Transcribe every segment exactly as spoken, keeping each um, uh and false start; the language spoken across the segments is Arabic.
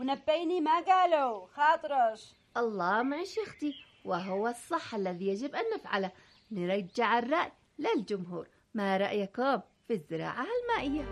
ونبيني ما قالوا خاطرش. الله معش يا أختي، وهو الصح الذي يجب أن نفعله، نرجع الرأي للجمهور. ما رأيكم في الزراعة المائية؟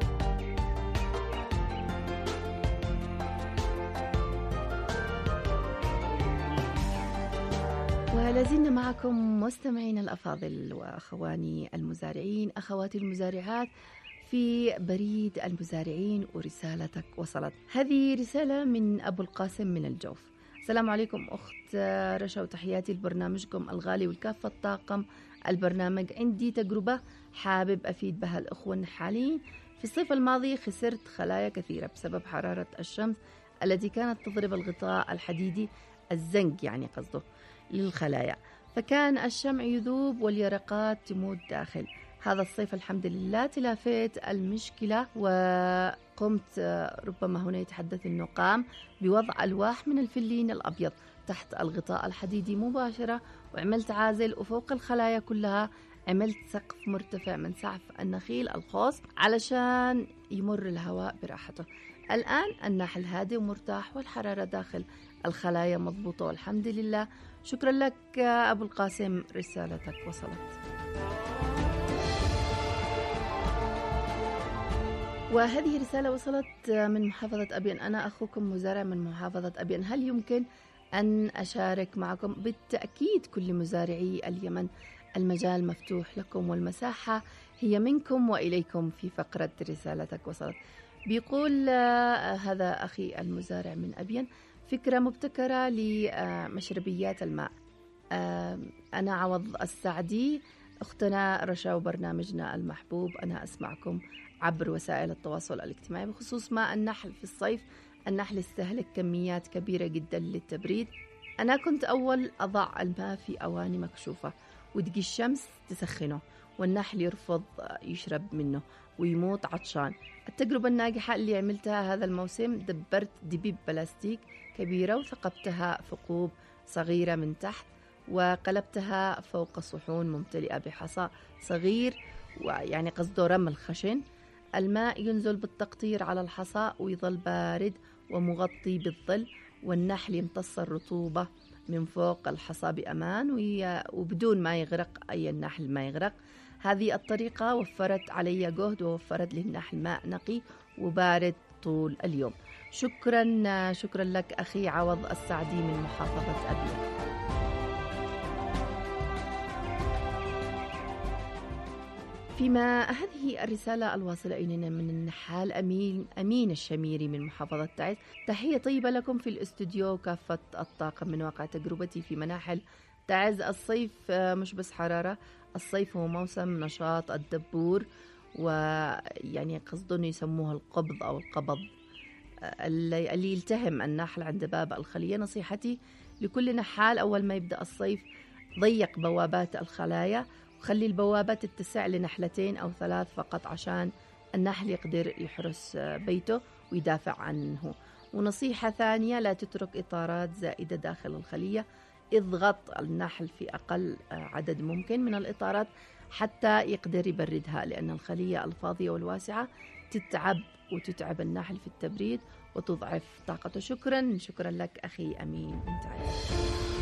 ولازلنا معكم مستمعين الأفاضل وأخواني المزارعين، أخواتي المزارعات في بريد المزارعين، ورسالتك وصلت. هذه رسالة من أبو القاسم من الجوف. السلام عليكم أخت رشا، وتحياتي لبرنامجكم الغالي والكافة طاقم البرنامج. عندي تجربة حابب أفيد بها الأخوة النحالين. في الصيف الماضي خسرت خلايا كثيرة بسبب حرارة الشمس التي كانت تضرب الغطاء الحديدي، الزنك يعني قصده، للخلايا، فكان الشمع يذوب واليرقات تموت داخل. هذا الصيف الحمد لله تلافيت المشكلة، وقمت ربما هنا يتحدث النقام بوضع ألواح من الفلين الأبيض تحت الغطاء الحديدي مباشرة، وعملت عازل، وفوق الخلايا كلها عملت سقف مرتفع من سقف النخيل الخاص علشان يمر الهواء براحته. الآن النحل هادي ومرتاح، والحرارة داخل الخلايا مضبوطة والحمد لله. شكرا لك أبو القاسم، رسالتك وصلت. وهذه رسالة وصلت من محافظة أبين. أنا أخوكم مزارع من محافظة أبين، هل يمكن أن أشارك معكم؟ بالتأكيد كل مزارعي اليمن المجال مفتوح لكم، والمساحة هي منكم وإليكم. في فقرة رسالتك وصلت بيقول هذا أخي المزارع من أبين: فكرة مبتكرة لمشربيات الماء. أنا عوض السعدي، أختنا رشا وبرنامجنا المحبوب. أنا أسمعكم عبر وسائل التواصل الاجتماعي بخصوص ماء النحل في الصيف. النحل يستهلك كميات كبيرة جدا للتبريد. أنا كنت أول أضع الماء في أواني مكشوفة وتجي الشمس تسخنه، والنحل يرفض يشرب منه ويموت عطشان. التجربة الناجحة اللي عملتها هذا الموسم، دبرت دبيب بلاستيك كبيرة وثقبتها ثقوب صغيرة من تحت، وقلبتها فوق صحون ممتلئة بحصى صغير، ويعني قصده رمل خشن. الماء ينزل بالتقطير على الحصى ويظل بارد ومغطي بالظل، والنحل يمتص الرطوبة من فوق الحصى بأمان وبدون ما يغرق أي النحل ما يغرق. هذه الطريقة وفرت علي جهد ووفرت للنحل ماء نقي وبارد طول اليوم. شكرا شكرا لك أخي عوض السعدي من محافظة أبين. فيما هذه الرسالة الواصلة إلينا من النحال أمين أمين الشميري من محافظة تعز. تحية طيبة لكم في الاستوديو كافة الطاقم. من واقع تجربتي في مناحل تعز، الصيف مش بس حرارة، الصيف هو موسم نشاط الدبور، ويعني قصدهم يسموها القبض أو القبض اللي, اللي يلتهم النحل عند باب الخلية. نصيحتي لكل نحال أول ما يبدأ الصيف: ضيق بوابات الخلايا وخلي البوابات تتسع لنحلتين أو ثلاث فقط عشان النحل يقدر يحرس بيته ويدافع عنه. ونصيحة ثانية: لا تترك إطارات زائدة داخل الخلية، اضغط النحل في أقل عدد ممكن من الإطارات حتى يقدر يبردها، لأن الخلية الفاضية والواسعة تتعب وتتعب النحل في التبريد وتضعف طاقته. شكرا شكرا لك أخي أمين من تعز.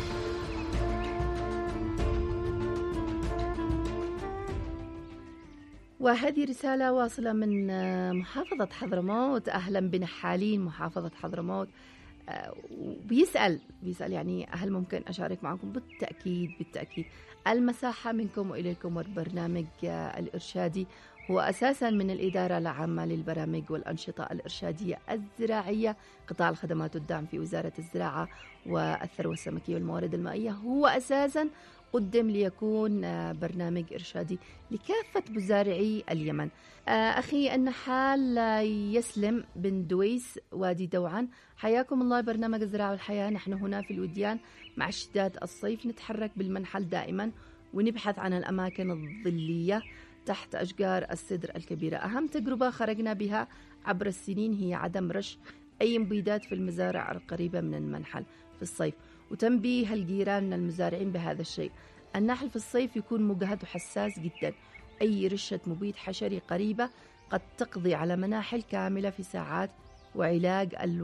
وهذه رسالة واصلة من محافظة حضرموت. أهلا بنحالين محافظة حضرموت. وبيسأل بيسأل يعني هل ممكن أشارك معكم؟ بالتأكيد بالتأكيد. المساحة منكم وإليكم، والبرنامج الإرشادي هو أساسا من الإدارة العامة للبرامج والأنشطة الإرشادية الزراعية، قطاع الخدمات والدعم في وزارة الزراعة والثروة السمكية والموارد المائية. هو أساسا قدم ليكون برنامج إرشادي لكافة مزارعي اليمن. أخي النحال يسلم بن دويس وادي دوعان، حياكم الله برنامج الزراعة والحياة. نحن هنا في الوديان مع اشتداد الصيف نتحرك بالمنحل دائما ونبحث عن الأماكن الظلية تحت أشجار السدر الكبيرة. أهم تجربة خرجنا بها عبر السنين هي عدم رش أي مبيدات في المزارع القريبة من المنحل في الصيف، وتنبيه الجيران من المزارعين بهذا الشيء. النحل في الصيف يكون مجهد وحساس جدا، أي رشة مبيد حشري قريبة قد تقضي على مناحل كاملة في ساعات، وعلاج